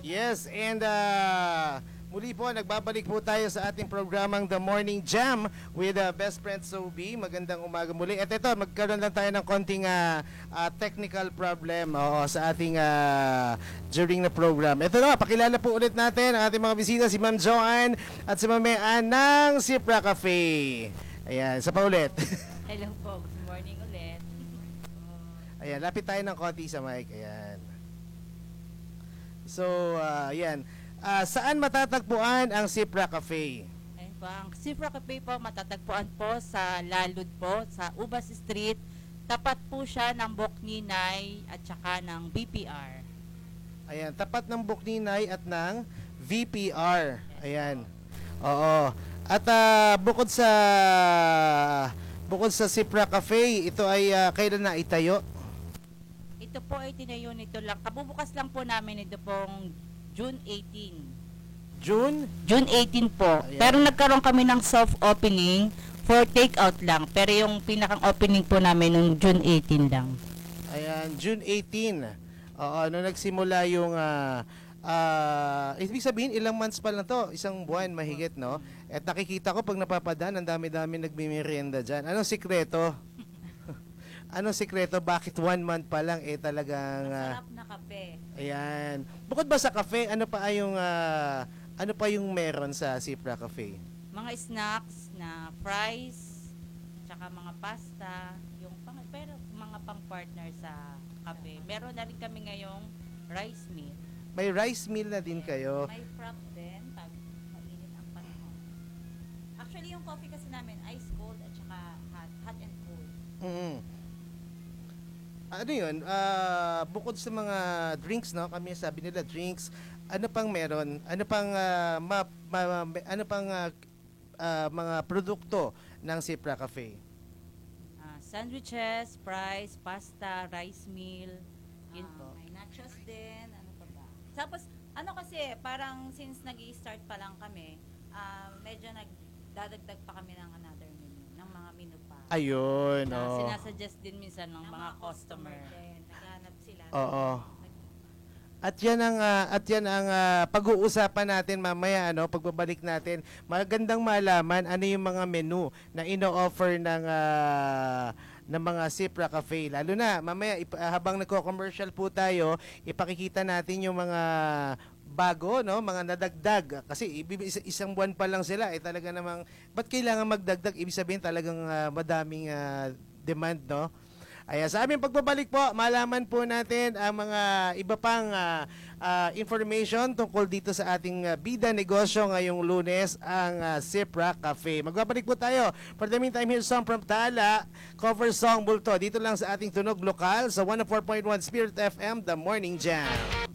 Yes, and muli po, nagbabalik po tayo sa ating programang The Morning Jam with Best Friend Sobi. Magandang umaga muli. At ito, magkaroon lang tayo ng konting technical problem sa ating during the program. Ito na, pakilala po ulit natin ang ating mga bisita, si Ma'am Joanne at si Ma'am Mean ng Sipra Cafe. Ayan, isa pa ulit. Hello po, good morning ulit. Ayan, lapit tayo ng konti sa mic. Ayan. So, ayan. Saan matatagpuan ang Sipra Cafe? Ayun po, ang Sipra Cafe po matatagpuan po sa Lalud po, sa Ubas Street. Tapat po siya ng Bokninay at saka ng BPR. Ayan, tapat ng Bukninay at ng VPR. Ayan. Oo. At bukod sa Sipra Cafe, ito ay kailan na itayo? Ito po ay tinayo nito lang. Kabubukas lang po namin ito pong June 18. June? June 18 po. Ayan. Pero nagkaroon kami ng soft opening for take-out lang. Pero yung pinakang opening po namin nung June 18 lang. Ayan, June 18. Oo, nung nagsimula yung ibig sabihin ilang months pa lang to, isang buwan mahigit, no? At nakikita ko pag napapadaan, ang dami-dami nagmimerienda dyan. Anong sikreto? Anong sikreto? Bakit 1 month pa lang talagang Masarap na kape. ayan. Bukod ba sa cafe, ano pa yung meron sa Sipra Cafe? Mga snacks na fries, tsaka mga pasta, pero mga pang-partner sa kape. Meron na rin kami ngayong rice meal. May rice meal na din kayo. May frap din, pag mainit ang panahon. Actually, yung coffee kasi namin, ice cold at saka hot and cold. Mm. Ano yun? Bukod sa mga drinks, no? Kami sabi nila drinks. Ano pang meron? Ano pang mga produkto ng Sipra Cafe? Sandwiches, fries, pasta, rice meal, yun po. May nachos din, ano pa ba? Tapos, ano kasi, parang since nag-i-start pa lang kami, medyo nagdadagdag pa kami ng another menu, ng mga menu pa. Ayun, Na oo. sinasuggest din minsan ng mga customer. Din, naghanap sila. Oo. At yan ang pag-uusapan natin mamaya, ano, pagbabalik natin. Magandang malaman ano yung mga menu na ino-offer ng mga Sipra Cafe. Lalo na mamaya habang nagko-commercial po tayo, ipakikita natin yung mga bago, no, mga nadagdag kasi isang buwan pa lang sila talaga namang ba't kailangan magdagdag? Ibig sabihin talagang madaming demand, no? Ayan, sa aming pagbabalik po, malaman po natin ang mga iba pang information tungkol dito sa ating bida negosyo ngayong Lunes, ang Sipra Cafe. Magbabalik po tayo. For the meantime, here's song from Tala, cover song Bulto. Dito lang sa ating tunog lokal sa 104.1 Spirit FM, The Morning Jam.